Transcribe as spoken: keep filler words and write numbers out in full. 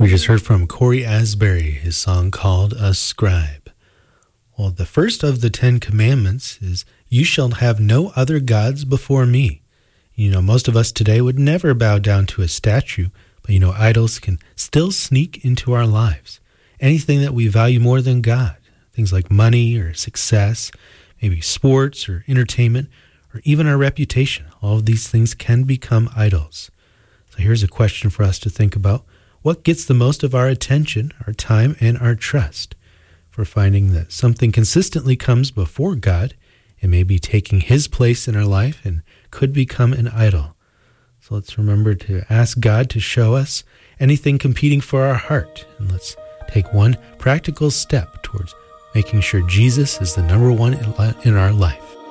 We just heard from Corey Asbury, his song called A Scribe. Well, the first of the Ten Commandments is, you shall have no other gods before me. You know, most of us today would never bow down to a statue, but you know, idols can still sneak into our lives. Anything that we value more than God, things like money or success, maybe sports or entertainment, or even our reputation, all of these things can become idols. So here's a question for us to think about. What gets the most of our attention, our time, and our trust? If we're finding that something consistently comes before God, it may be taking his place in our life and could become an idol. So let's remember to ask God to show us anything competing for our heart. And let's take one practical step towards making sure Jesus is the number one in our life.